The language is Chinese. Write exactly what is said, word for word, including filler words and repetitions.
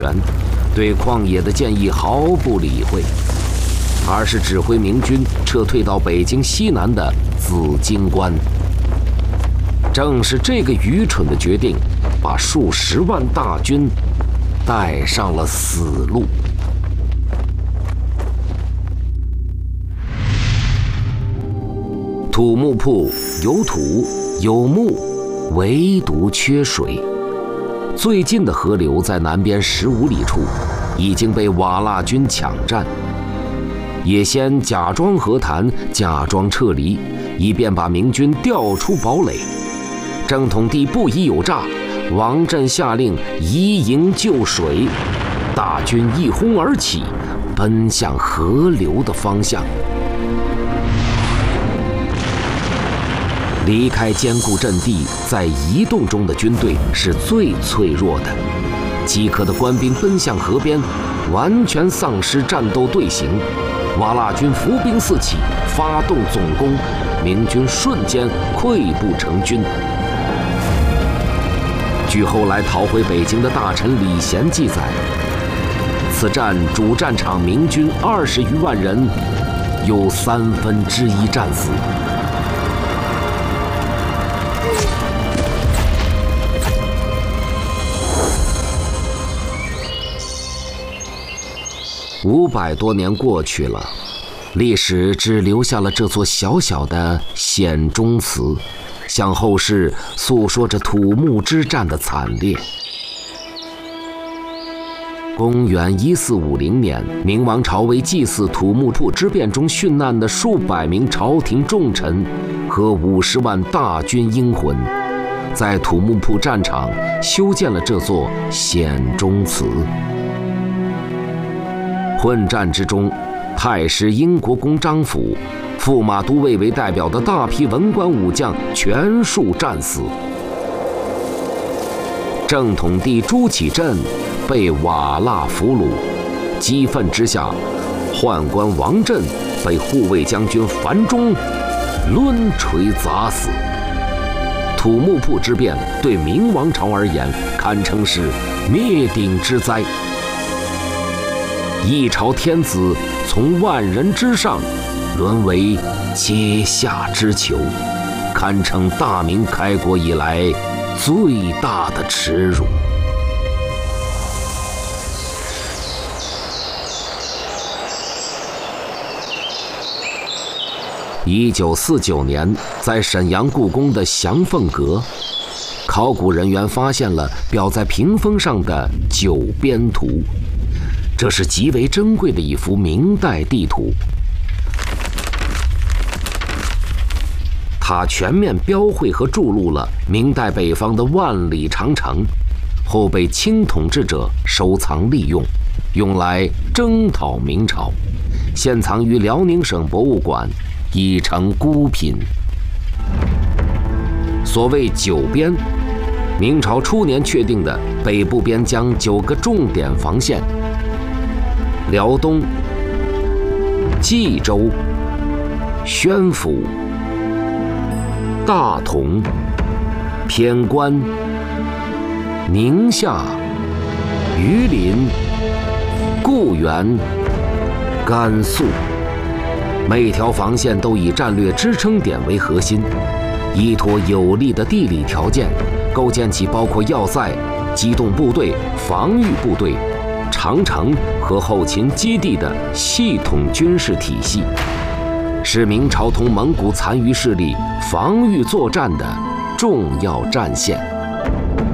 员对旷野的建议毫不理会，而是指挥明军撤退到北京西南的紫荆关。正是这个愚蠢的决定，把数十万大军带上了死路。土木铺有土有木，唯独缺水。最近的河流在南边十五里处，已经被瓦剌军抢占。也先假装和谈，假装撤离，以便把明军调出堡垒。正统帝不疑有诈，王振下令移营救水，大军一哄而起，奔向河流的方向。离开坚固阵地，在移动中的军队是最脆弱的。饥渴的官兵奔向河边，完全丧失战斗队形。瓦剌军伏兵四起，发动总攻，明军瞬间溃不成军。据后来逃回北京的大臣李贤记载，此战主战场明军二十余万人，有三分之一战死。五百多年过去了，历史只留下了这座小小的险中祠，向后世诉说着土木之战的惨烈。公元一四五零年，明王朝为祭祀土木铺之变中殉难的数百名朝廷重臣和五十万大军英魂，在土木铺战场修建了这座险中祠。混战之中，太师英国公张辅、驸马都尉为代表的大批文官武将全数战死。正统帝朱祁镇被瓦剌俘虏，激愤之下，宦官王振被护卫将军樊钟抡锤砸死。土木铺之变对明王朝而言，堪称是灭顶之灾。一朝天子从万人之上沦为阶下之囚，堪称大明开国以来最大的耻辱。一九四九年，在沈阳故宫的祥凤阁，考古人员发现了裱在屏风上的九边图。这是极为珍贵的一幅明代地图，它全面标绘和注录了明代北方的万里长城，后被清统治者收藏利用，用来征讨明朝，现藏于辽宁省博物馆，已成孤品。所谓九边，明朝初年确定的北部边疆九个重点防线：辽东、冀州、宣府、大同、偏关、宁夏、榆林、固原、甘肃。每条防线都以战略支撑点为核心，依托有利的地理条件，构建起包括要塞、机动部队、防御部队、长城和后勤基地的系统军事体系，是明朝同蒙古残余势力防御作战的重要战线。